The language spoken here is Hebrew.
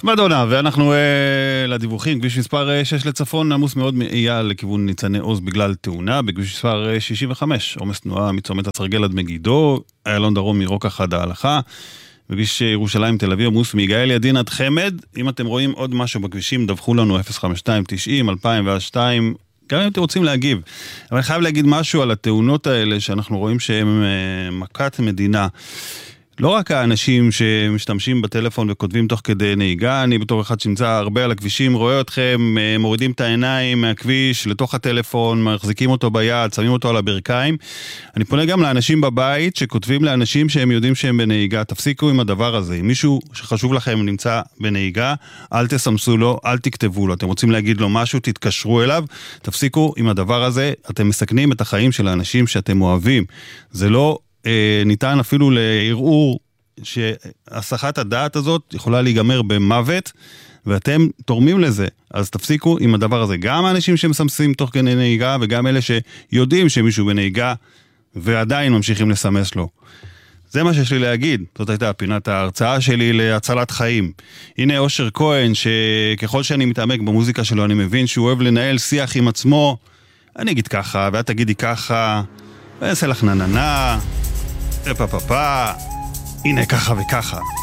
מדונה, ואנחנו לדיווחים, כביש מספר 6 לצפון, עמוס מאוד מאייל לכיוון ניצני עוז בגלל תאונה, בכביש מספר 65, עומס תנועה מצומת הסרגל עד מגידו, איילון דרום מרוקח עד ההלכה, בכביש ירושלים תל אביב, עמוס מיגאל ידין עד חמד. אם אתם רואים עוד משהו בכבישים, דווחו לנו 052-90-2002, גם אם אתם רוצים להגיב. אבל אני חייב להגיד משהו על התאונות האלה, שאנחנו רואים שהן מכת מדינה. לא רק האנשים שמשתמשים בטלפון וכותבים תוך כדי נהיגה, אני בתור אחד שנמצא הרבה על הכבישים, רואה אתכם, מורידים את העיניים מהכביש לתוך הטלפון, מחזיקים אותו ביד, שמים אותו על הברכיים. אני פונה גם לאנשים בבית שכותבים לאנשים שהם יודעים שהם בנהיגה. תפסיקו עם הדבר הזה. אם מישהו שחשוב לכם נמצא בנהיגה, אל תסמסו לו, אל תכתבו לו. אתם רוצים להגיד לו משהו, תתקשרו אליו. תפסיקו עם הדבר הזה. אתם מסכנים את החיים של האנשים שאתם אוהבים. זה לא ניתן אפילו לערעור שהסחת הדעת הזאת יכולה להיגמר במוות, ואתם תורמים לזה. אז תפסיקו עם הדבר הזה. גם האנשים שמסמסים תוך כדי נהיגה, וגם אלה שיודעים שמישהו בנהיגה, ועדיין ממשיכים לסמס לו. זה מה שיש לי להגיד. זאת הייתה פינת ההרצאה שלי להצלת חיים. הנה אושר כהן, שככל שאני מתעמק במוזיקה שלו, אני מבין שהוא אוהב לנהל שיח עם עצמו. אני אגיד ככה, ואת תגידי ככה, ואעשה לך נננה, פפה, הנה ככה וככה.